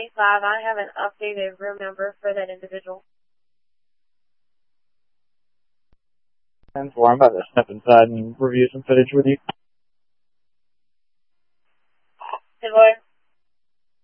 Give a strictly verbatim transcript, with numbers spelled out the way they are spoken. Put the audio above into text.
twenty-five. I have an updated room number for that individual. ten four, I'm about to step inside and review some footage with you.